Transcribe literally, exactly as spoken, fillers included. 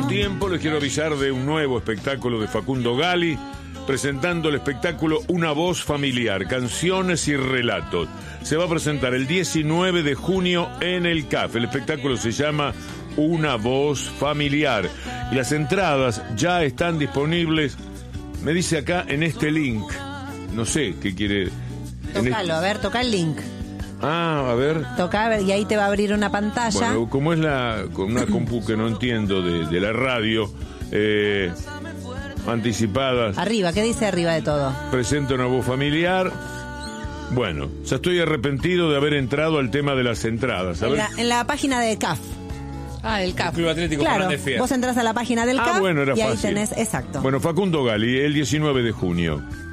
mismo tiempo les quiero avisar de un nuevo espectáculo de Facundo Gali, presentando el espectáculo Una Voz Familiar, canciones y relatos. Se va a presentar el diecinueve de junio en el C A F. El espectáculo se llama Una Voz Familiar. Y las entradas ya están disponibles, me dice acá, en este link. No sé qué quiere... Tocalo, este... a ver, toca el link. Ah, a ver. Toca, a ver, y ahí te va a abrir una pantalla. Bueno, como es la con una compu que no entiendo de, de la radio, eh, anticipadas. Arriba, ¿qué dice arriba de todo? Presenta Una Voz Familiar. Bueno, ya estoy arrepentido de haber entrado al tema de las entradas. En la, en la página de C A F. Ah, el C A F. Club Atlético Claro, Fernández Fierro. vos entras a la página del Ah, C A F bueno, era y ahí fácil. tenés, exacto. Bueno, Facundo Gali, el diecinueve de junio.